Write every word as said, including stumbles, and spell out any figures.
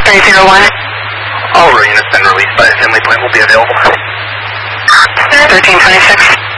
three zero one. All units been released by assembly point will be available. thirteen twenty-six.